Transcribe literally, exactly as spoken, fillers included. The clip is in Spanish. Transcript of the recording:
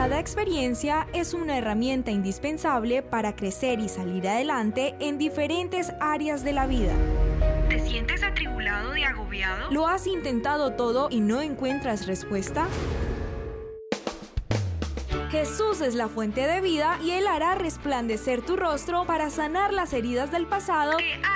Cada experiencia es una herramienta indispensable para crecer y salir adelante en diferentes áreas de la vida. ¿Te sientes atribulado y agobiado? ¿Lo has intentado todo y no encuentras respuesta? Jesús es la fuente de vida y Él hará resplandecer tu rostro para sanar las heridas del pasado